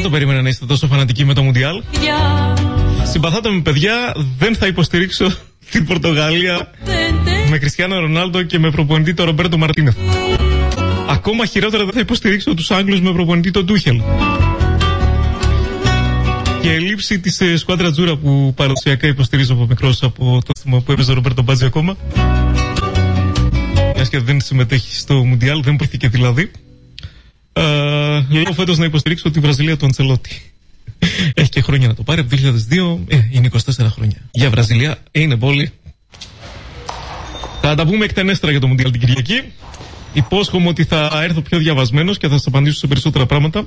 το περίμενα να είστε τόσο φανατικοί με το Μουντιάλ. Συμπαθάτε με, παιδιά, δεν θα υποστηρίξω την Πορτογαλία με Κριστιάνο Ρονάλντο και με προπονητή τον Ρομπέρτο Μαρτίνεθ. Ακόμα χειρότερα δεν θα υποστηρίξω τους Άγγλους με προπονητή τον Τούχελ. Και η λήψη της σκουάντρα Τζούρα που παραδοσιακά υποστηρίζω από μικρός, από το θυμό που έπαιζε ο Ρομπέρτο Μπάτζι ακόμα. Μιας και δεν συμμετέχει στο Μουντιάλ, δεν προήθηκε δηλαδή. Λέω φέτος να υποστηρίξω τη Βραζιλία του Αντσελότη. Έχει και χρόνια να το πάρει, από το 2002, είναι 24 χρόνια. Για Βραζιλία είναι πολύ. Θα τα πούμε εκτενέστερα για το Μουντιάλ την Κυριακή. Υπόσχομαι ότι θα έρθω πιο διαβασμένος και θα σας απαντήσω σε περισσότερα πράγματα.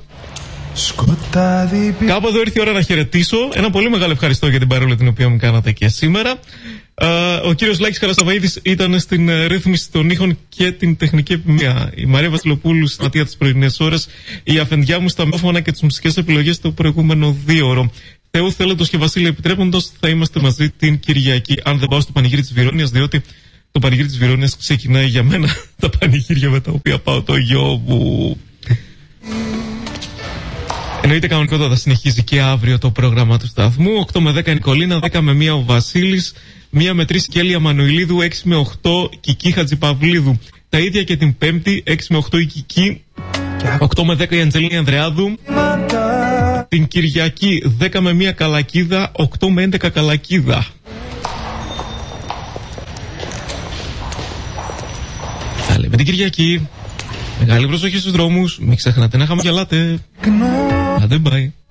Κάπου εδώ ήρθε η ώρα να χαιρετήσω. Ένα πολύ μεγάλο ευχαριστώ για την παρόλα την οποία μου κάνατε και σήμερα. Ο κύριος Λάκης Καρασαβαΐδης ήταν στην ρύθμιση των ήχων και την τεχνική επιμέλεια. Η Μαρία Βασιλοπούλου στην ατία τις πρωινές ώρες. Η αφεντιά μου στα μόφωνα και τις μουσικές επιλογές το προηγούμενο 2ωρο. Θεού θέλοντος και Βασίλη επιτρέποντος, θα είμαστε μαζί την Κυριακή. Αν δεν πάω στο πανηγύρι της Βιρόνιας, διότι το πανηγύρι της Βιρόνιας ξεκινάει για μένα τα πανηγύρια με τα οποία πάω το γιο μου. Εννοείται κανονικότατα συνεχίζει και αύριο το πρόγραμμα του σταθμού. 8 με 10 η Νικολίνα, 10 με 1 ο Βασίλης, 1 με 3 η Κέλια Μανουηλίδου, 6 με 8 Κική Χατζηπαυλίδου. Τα ίδια και την Πέμπτη, 6 με 8 η Κική, 8 με 10 η Αντζελίνη Ανδρεάδου. Την Κυριακή 10 με 1 Καλακίδα, 8 με 11 Καλακίδα. Θα λέμε την Κυριακή. Μεγάλη προσοχή στους δρόμους, μην ξεχνάτε να χαμογελάτε. Άντε, bye.